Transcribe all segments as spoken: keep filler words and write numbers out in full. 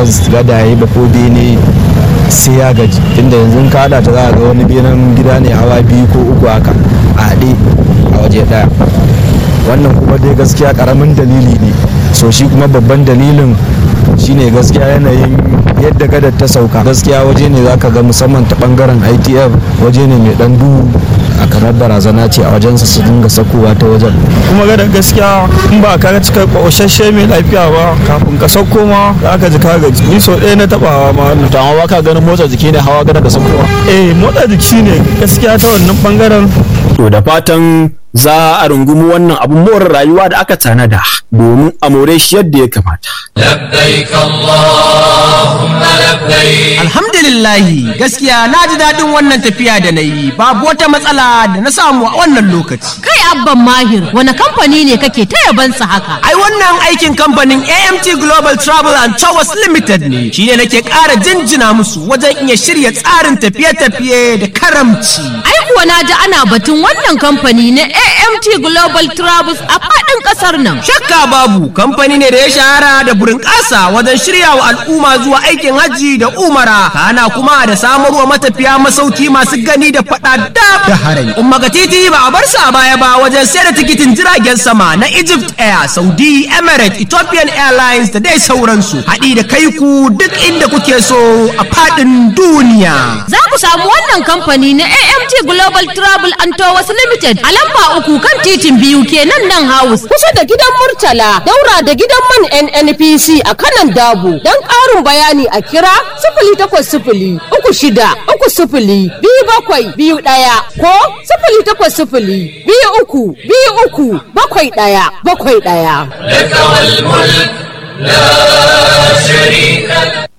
stairs gadaye ba ko bene sai ya gaji, inda yanzu ka hada ta za ga wani benen gida ne hawa biyu ko uku haka a haɗe a waje ɗaya. Wannan kuma dai gaskiya ƙaramin dalili ne, so shi kuma babban dalilin shine gaskiya yanayin yadda gadar ta sauka. Gaskiya waje ne zaka ga musamman ta bangaren I T F waje ne mai dan duhu, a kamar barazana ce a wajensa su dinga sakowa ta wajen. Kuma gadar gaskiya in ba ka cika ƙoshashe mai lafiya ba kafin ka sauko ma za ka ji ka gaji. Ni so ɗaya na taɓawa ma wannan. To amma ka ganin motsa jiki ne hawa gadar da saukowa? Eh motsa jiki ne gaskiya ta wannan bangaren. To da fatan za a rungumi wannan abun more rayuwa da aka tanada domin a more shi yadda ya kamata. Labbaik Allahumma labbaik. Alhamdulillahi, gaskiya na ji daɗin wannan tafiya da na yi, babu wata matsala da na samu a wannan lokaci. Kai Abban Mahir, wani kamfani ne kake ta yabansa haka? Ai wannan aikin kamfanin A M T Global Travel and Tours Limited ne. Shi ne nake ƙara jinjina musu wajen iya shirya tsarin tafiye-tafiye da karamci. Ai kuwa na ji ana batun wannan kamfani na A M T Global Travels a faɗin ƙasar nan. Shakka babu, kamfani ne da ya shahara da burin ƙasa wajen shirya wa al'umma zuwa aikin hajji da umara, kana kuma da samarwa matafiya masauki masu gani da faɗa da harami. Umma ga titi ba a bar sa baya ba wajen sayar da tikitin jiragen sama na Egypt Air, Saudi, Emirates, Ethiopian Airlines da dai sauransu. Haɗi da kai ku duk inda kuke so a faɗin duniya. Za ku samu wannan kamfani na A M T Global Travel and Tours Limited a lamba uku kan titin biyu kenan nan house kusa da gidan Murtala daura da gidan man N N P C a kanan Dabo. Don ƙarin bayani a kira sifili takwas sifili uku shida uku sifili biyu bakwai biyu ɗaya ko sifili takwas sifili biyu uku biyu uku bakwai ɗaya bakwai ɗaya. Laka wal mulk la sharika.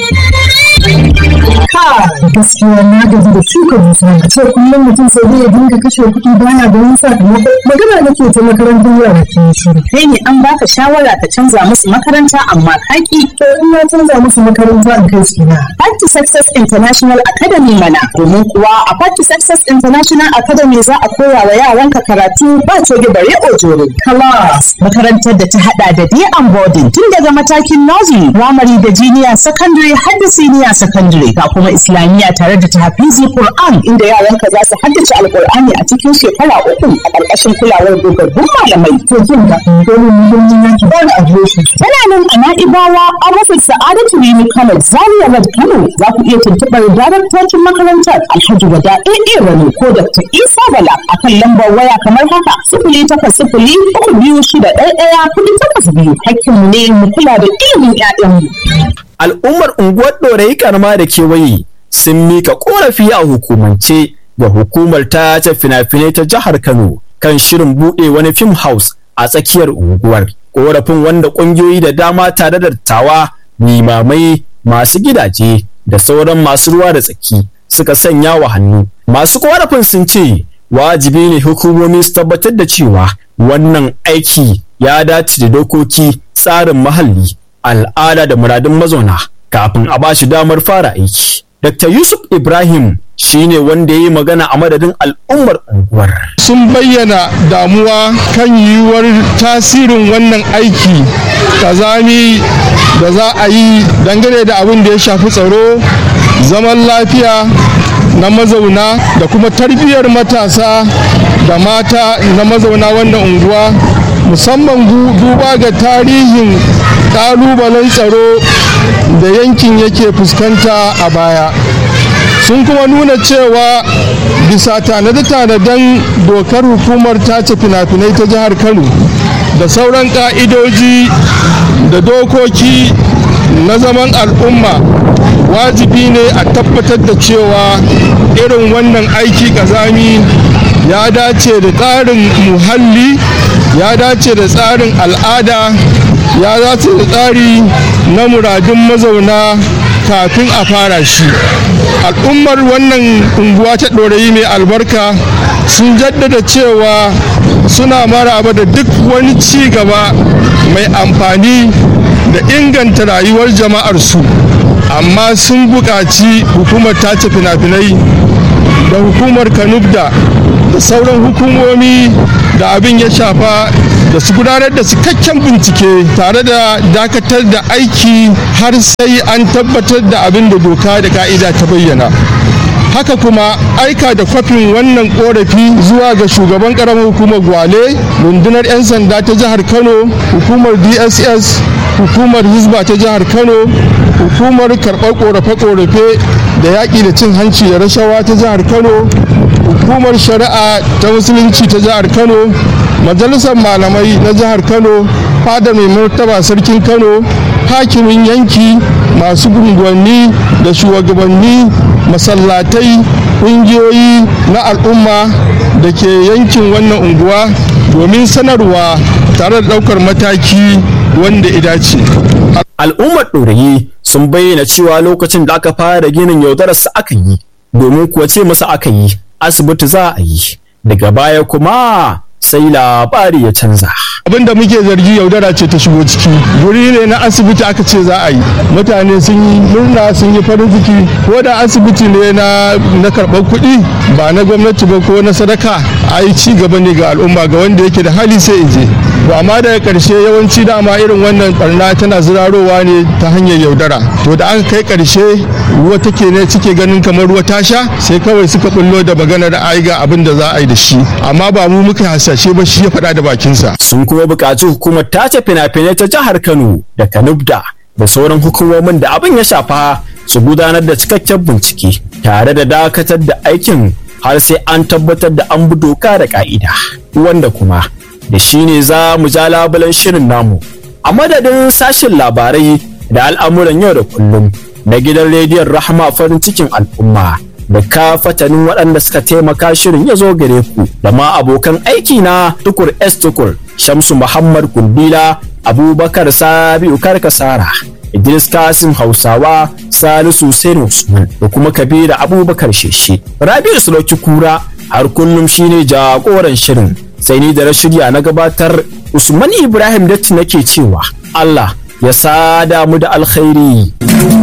Ha gaskiya na gaji da shuka dusa a ce kullum mutum sai dai ya dinga kashe kuɗi baya ganin sakamako. Magana nake ta makarantar yara ke shiru. Kai ne an baka shawara ka canza musu makaranta amma kaki. To in na canza musu makaranta in kai su na. Path to Success International Academy mana. Domin kuwa a Path to Success International Academy za a koya wa yaranka karatu ba coge bare ojoro. Class makarantar da ta hada da day and boarding tun daga matakin nursery, primary da junior secondary har da senior secondary. Ga kuma Islamiyya tare da tahfizi Qur'an inda yaranka za su haddace Alqur'ani a cikin shekara uku a ƙarƙashin kulawar dogaggun malamai. To jin ka dole mun yi yanki ba da adireshi. Tana nan a Na'ibawa a rufin Sa'adatu Rimi Kano Zaria Road Kano. Za ku iya tuntuɓar daraktocin makarantar Alhaji Wada A A Rani ko Doctor Isa Bala akan lambar waya kamar haka sifili takwas sifili uku biyu shida ɗaya ɗaya kuɗi takwas biyu. Hakkinmu ne mu kula da ilimin ƴaƴanmu. Al'ummar unguwar Ɗorayi Karama da kewaye sun mika ƙorafi a hukumance ga hukumar ta ta fina-finai ta jihar Kano kan shirin buɗe wani film house a tsakiyar unguwar. Ƙorafin wanda ƙungiyoyi da dama tare da dattawa, limamai, masu gidaje da sauran masu ruwa da tsaki suka sanya wa hannu. Masu ƙorafin sun ce wajibi ne hukumomi su tabbatar da cewa wannan aiki ya dace da dokoki, tsarin muhalli, al'ada da muradun mazauna kafin a ba shi damar fara aiki. Dakta Yusuf Ibrahim shine wanda ya yi magana a madadin al'ummar unguwar. Sun bayyana damuwa kan yiwuwar tasirin wannan aiki kazami da za a yi dangane da abin da ya shafi tsaro, zaman lafiya na mazauna da kuma tarbiyyar matasa da mata na mazauna wannan unguwa, musamman duba ga tarihin ƙalubalen tsaro da yankin yake fuskanta a baya. Sun kuma nuna cewa bisa tanade-tanaden dokar hukumar tace fina-finai ta jihar Kano da sauran ƙa'idoji da dokoki na zaman al'umma, wajibi ne a tabbatar da cewa irin wannan aiki ƙazami ya dace da tsarin muhalli, ya dace da tsarin al'ada, ya dace da tsari na muradun mazauna kafin a fara shi. Al'ummar wannan unguwa ta Ɗorayi mai albarka sun jaddada cewa suna maraba da duk wani ci gaba mai amfani da inganta rayuwar jama'arsu, amma sun buƙaci hukumar tace fina-finai da hukumar Kanubda da sauran hukumomi da abin ya shafa da su gudanar da cikakken bincike tare da dakatar da aiki har sai an tabbatar da abin da doka da ka'ida ta bayyana. Haka kuma aika da kwafin wannan korafi zuwa ga shugaban karamar hukumar Gwale, rundunar 'yan sanda ta jihar Kano, hukumar D S S, hukumar Hizba ta jihar Kano, hukumar karɓar korafe-korafe da yaƙi da cin hanci da rashawa ta jihar Kano, hukumar shari'a ta musulunci ta jihar Kano, majalisar malamai na jihar Kano, fada mai martaba sarkin Kano, hakimin yanki, masu unguwanni da shugabanni, masallatai, ƙungiyoyi na al'umma da ke yankin wannan unguwa domin sanarwa tare da ɗaukar mataki wanda ya dace. Al'ummar ɗorayi sun bayyana cewa lokacin da aka fara ginin yaudararsa aka yi, domin kuwa ce masa aka yi asibiti za a yi, daga baya kuma sai labari ya canza. Abin da muke zargi yaudara ce ta shigo ciki, guri ne na asibiti aka ce za a yi, mutane sun yi murna sun yi farin ciki, ko da asibiti ne na na karɓar kuɗi ba na gwamnati ba ko na sadaka, a yi ci gaba ne ga al'umma, ga wanda yake da hali sai in je. To amma daga ƙarshe yawanci dama irin wannan barna tana zirarowa ne ta hanyar yaudara. To da aka kai ƙarshe ruwa take ne suke ganin kamar ruwa ta sha, sai kawai suka bullo da maganar ai ga abin da za a yi da shi, amma ba mu muka hasashe ba, shi ya faɗa da bakinsa. Sun kuma buƙaci hukumar tace fina-finai ta jihar Kano da Kanubda da sauran hukumomin da abin ya shafa su gudanar da cikakken bincike tare da dakatar da aikin har sai an tabbatar da an bi doka da ka'ida, wanda kuma da shi ne za mu ja labulen shirin namu a madadin sashen labarai da al'amuran yau da kullum na gidan rediyon Rahama farin cikin al'umma da ka fatanin waɗanda suka taimaka shirin ya zo gare ku da ma abokan aiki na Tukur S Tukur, Shamsu Muhammad Kundila, Abubakar Sabiu Karkasara, Idris Kasim Hausawa, Salisu Hussein Usman da kuma Kabira Abubakar Sheshe. Rabi'u Sulauki Kura har kullum shine jagoran shirin, sai ni da shirya na gabatar Usman Ibrahim Datti nake cewa Allah ya sada mu da alkhairi.